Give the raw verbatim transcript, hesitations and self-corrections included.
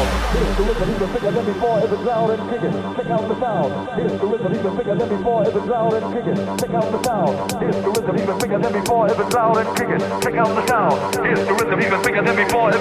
sound. Here's the rhythm even bigger than before. If it's loud and kicking, check out the sound. Here's the rhythm even bigger than before. If it's loud and kicking, check out the sound. Here's the rhythm even bigger than before. If it's loud and kicking, check out the sound. Here's the rhythm even bigger than before. If